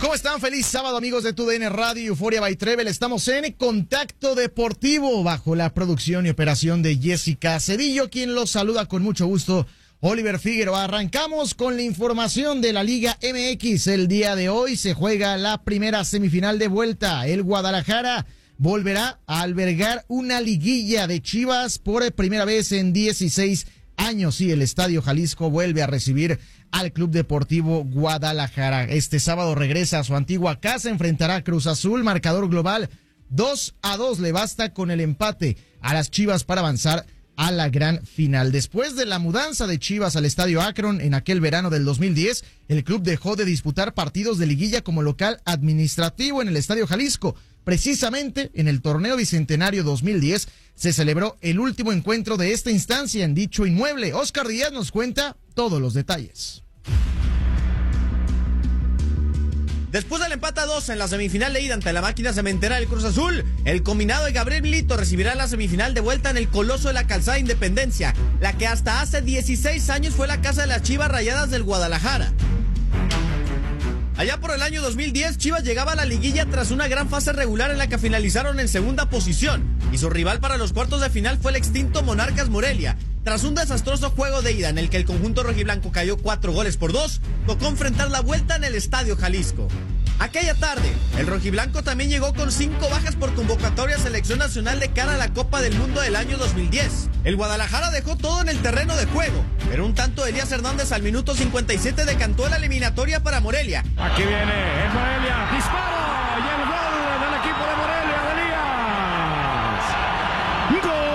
¿Cómo están? Feliz sábado, amigos de TUDN Radio y Euforia by Trevel. Estamos en Contacto Deportivo bajo la producción y operación de Jessica Cedillo, quien los saluda con mucho gusto, Oliver Figueroa. Arrancamos con la información de la Liga MX. El día de hoy se juega la primera semifinal de vuelta. El Guadalajara volverá a albergar una liguilla de Chivas por primera vez en 16 años. Y el Estadio Jalisco vuelve a recibir al Club Deportivo Guadalajara. Este sábado regresa a su antigua casa, enfrentará a Cruz Azul, marcador global 2-2. Le basta con el empate a las Chivas para avanzar a la gran final. Después de la mudanza de Chivas al Estadio Akron en aquel verano del 2010, el club dejó de disputar partidos de liguilla como local administrativo en el Estadio Jalisco. Precisamente en el torneo bicentenario 2010 se celebró el último encuentro de esta instancia en dicho inmueble. Oscar Díaz nos cuenta todos los detalles. Después del empate a 2 en la semifinal de ida ante la máquina cementera del Cruz Azul, el combinado de Gabriel Milito recibirá la semifinal de vuelta en el Coloso de la Calzada Independencia, la que hasta hace 16 años fue la casa de las Chivas Rayadas del Guadalajara. Allá por el año 2010, Chivas llegaba a la liguilla tras una gran fase regular en la que finalizaron en segunda posición, y su rival para los cuartos de final fue el extinto Monarcas Morelia. Tras un desastroso juego de ida en el que el conjunto rojiblanco cayó 4-2, tocó enfrentar la vuelta en el Estadio Jalisco. Aquella tarde, el rojiblanco también llegó con 5 bajas por convocatoria a selección nacional de cara a la Copa del Mundo del año 2010. El Guadalajara dejó todo en el terreno de juego, pero un tanto de Elías Hernández al minuto 57 decantó la eliminatoria para Morelia. Aquí viene, es Morelia, disparo y el gol del equipo de Morelia de Elías. ¡Gol!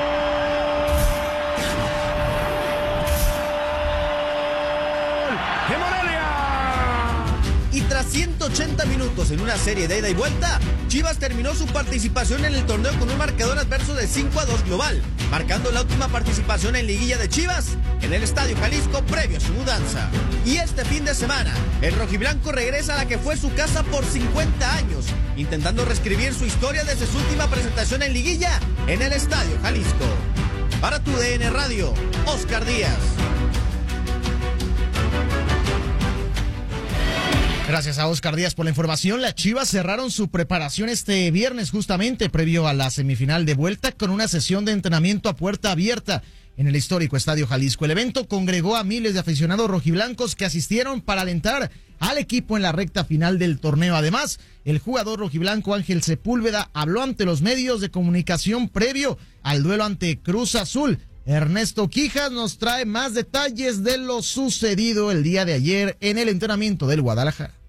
¡De Morelia! Y tras 180 minutos en una serie de ida y vuelta, Chivas terminó su participación en el torneo con un marcador adverso de 5-2 global, marcando la última participación en liguilla de Chivas en el Estadio Jalisco previo a su mudanza. Y este fin de semana, el rojiblanco regresa a la que fue su casa por 50 años, intentando reescribir su historia desde su última presentación en liguilla en el Estadio Jalisco. Para TUDN Radio, Oscar Díaz. Gracias a Oscar Díaz por la información. Las Chivas cerraron su preparación este viernes justamente previo a la semifinal de vuelta con una sesión de entrenamiento a puerta abierta en el histórico Estadio Jalisco. El evento congregó a miles de aficionados rojiblancos que asistieron para alentar al equipo en la recta final del torneo. Además, el jugador rojiblanco Ángel Sepúlveda habló ante los medios de comunicación previo al duelo ante Cruz Azul. Ernesto Quijas nos trae más detalles de lo sucedido el día de ayer en el entrenamiento del Guadalajara.